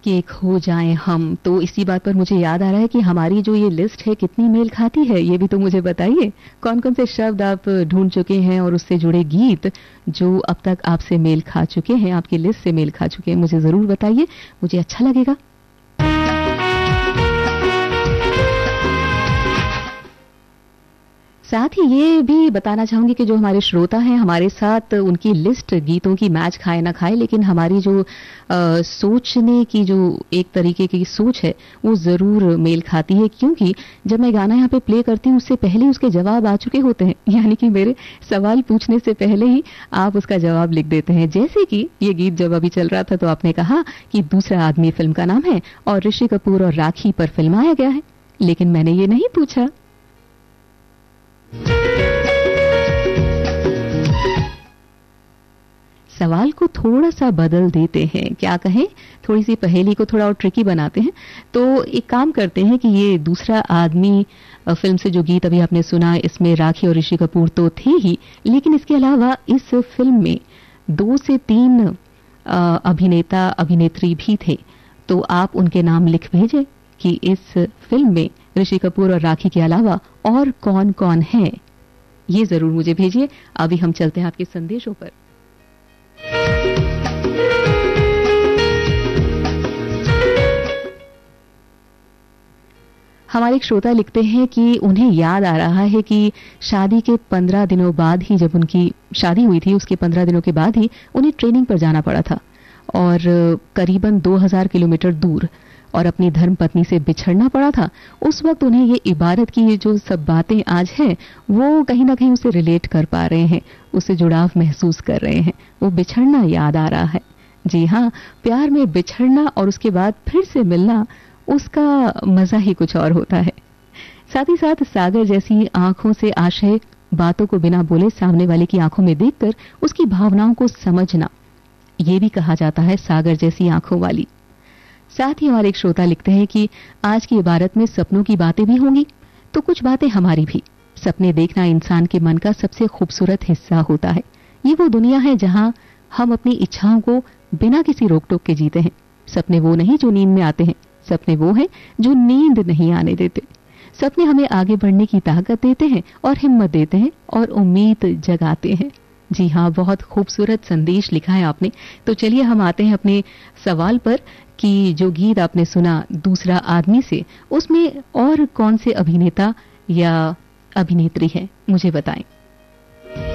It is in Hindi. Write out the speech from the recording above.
के खो जाएं हम। तो इसी बात पर मुझे याद आ रहा है कि हमारी जो ये लिस्ट है कितनी मेल खाती है, ये भी तो मुझे बताइए। कौन कौन से शब्द आप ढूंढ चुके हैं और उससे जुड़े गीत जो अब तक आपसे मेल खा चुके हैं, आपकी लिस्ट से मेल खा चुके हैं, मुझे जरूर बताइए, मुझे अच्छा लगेगा। साथ ही ये भी बताना चाहूंगी कि जो हमारे श्रोता हैं हमारे साथ, उनकी लिस्ट गीतों की मैच खाए ना खाए, लेकिन हमारी जो सोचने की जो एक तरीके की सोच है वो जरूर मेल खाती है, क्योंकि जब मैं गाना यहाँ पे प्ले करती हूँ उससे पहले उसके जवाब आ चुके होते हैं, यानी कि मेरे सवाल पूछने से पहले ही आप उसका जवाब लिख देते हैं। जैसे कि ये गीत जब अभी चल रहा था तो आपने कहा कि दूसरा आदमी फिल्म का नाम है और ऋषि कपूर और राखी पर फिल्माया गया है, लेकिन मैंने ये नहीं पूछा। सवाल को थोड़ा सा बदल देते हैं, क्या कहें, थोड़ी सी पहेली को थोड़ा और ट्रिकी बनाते हैं। तो एक काम करते हैं कि ये दूसरा आदमी फिल्म से जो गीत अभी आपने सुना, इसमें राखी और ऋषि कपूर तो थे ही, लेकिन इसके अलावा इस फिल्म में 2 से 3 अभिनेता अभिनेत्री भी थे। तो आप उनके नाम लिख भेजें कि इस फिल्म में ऋषि कपूर और राखी के अलावा और कौन कौन है, ये जरूर मुझे भेजिए। अभी हम चलते हैं आपके संदेशों पर। हमारे एक श्रोता लिखते हैं कि उन्हें याद आ रहा है कि शादी के 15 दिनों बाद ही, जब उनकी शादी हुई थी उसके 15 दिनों के बाद ही उन्हें ट्रेनिंग पर जाना पड़ा था, और करीबन 2000 किलोमीटर दूर, और अपनी धर्मपत्नी से बिछड़ना पड़ा था। उस वक्त उन्हें ये इबारत की ये जो सब बातें आज हैं वो कहीं ना कहीं उसे रिलेट कर पा रहे हैं, उससे जुड़ाव महसूस कर रहे हैं, वो बिछड़ना याद आ रहा है। जी हाँ, प्यार में बिछड़ना और उसके बाद फिर से मिलना, उसका मजा ही कुछ और होता है। साथ ही साथ सागर जैसी आंखों से आशय बातों को बिना बोले सामने वाले की आंखों में देखकर उसकी भावनाओं को समझना, ये भी कहा जाता है सागर जैसी आंखों वाली। साथ ही हमारे एक श्रोता लिखते हैं कि आज की इबारत में सपनों की बातें भी होंगी, तो कुछ बातें हमारी भी। सपने देखना इंसान के मन का सबसे खूबसूरत हिस्सा होता है। ये वो दुनिया है जहां हम अपनी इच्छाओं को बिना किसी रोक टोक के जीते हैं। सपने वो नहीं जो नींद में आते हैं, सपने वो हैं जो नींद नहीं आने देते। सपने हमें आगे बढ़ने की ताकत देते हैं और हिम्मत देते हैं और उम्मीद जगाते हैं। जी हाँ, बहुत खूबसूरत संदेश लिखा है आपने। तो चलिए हम आते हैं अपने सवाल पर कि जो गीत आपने सुना दूसरा आदमी से, उसमें और कौन से अभिनेता या अभिनेत्री है, मुझे बताएं।